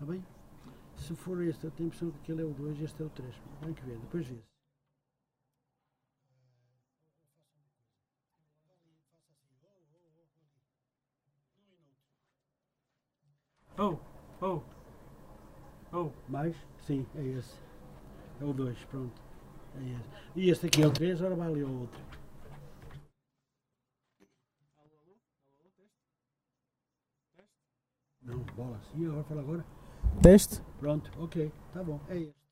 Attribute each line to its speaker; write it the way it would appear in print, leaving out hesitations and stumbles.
Speaker 1: Está bem? Se for este, eu tenho a impressão que aquele é o 2 e este é o 3. Tem que ver, depois vê-se. Oh, oh, oh, mais? Sim, é esse. É o 2, pronto. É esse. E este aqui é o 3, ora vai ali ao outro. Não, bolas. E agora fala agora?
Speaker 2: Teste?
Speaker 1: Pronto, ok, tá bom, é este.